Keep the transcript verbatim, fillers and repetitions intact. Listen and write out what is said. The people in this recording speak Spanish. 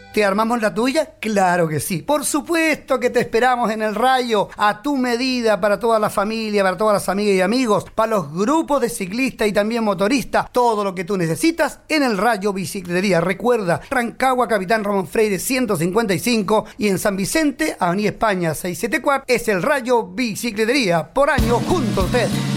¿Te armamos la tuya? Claro que sí. Por supuesto que te esperamos en el Rayo, a tu medida, para toda la familia, para todas las amigas y amigos, para los grupos de ciclistas y también motoristas, todo lo que tú necesitas en el Rayo Bicicletería. Recuerda, Rancagua, Capitán Ramón Freire ciento cincuenta y cinco, y en San Vicente, Avenida España seiscientos setenta y cuatro, es el Rayo Bicicletería. Por año, junto a usted.